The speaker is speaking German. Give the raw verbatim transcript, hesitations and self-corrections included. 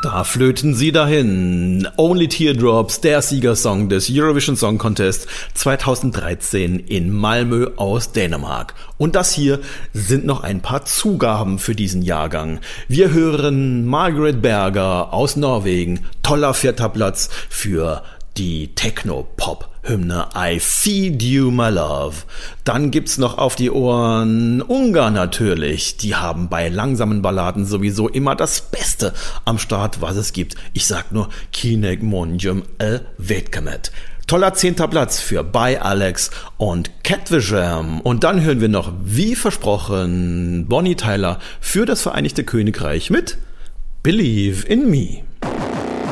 Da flöten sie dahin. Only Teardrops, der Siegersong des Eurovision Song Contest zweitausenddreizehn in Malmö aus Dänemark. Und das hier sind noch ein paar Zugaben für diesen Jahrgang. Wir hören Margaret Berger aus Norwegen. Toller vierter Platz für die Techno-Pop-Hymne I Feed You My Love. Dann gibt's noch auf die Ohren Ungarn natürlich. Die haben bei langsamen Balladen sowieso immer das Beste am Start, was es gibt. Ich sag nur Kinek Monjum El Vetkamet. Toller zehnter Platz für By Alex und Catvision. Und dann hören wir noch, wie versprochen, Bonnie Tyler für das Vereinigte Königreich mit Believe in Me.